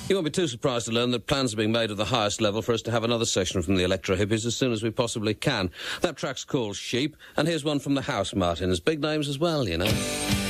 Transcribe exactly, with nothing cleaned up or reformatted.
You won't be too surprised to learn that plans are being made at the highest level for us to have another session from the Electro Hippies as soon as we possibly can. That track's called Sheep, and here's one from the House Martins. Big names as well, you know.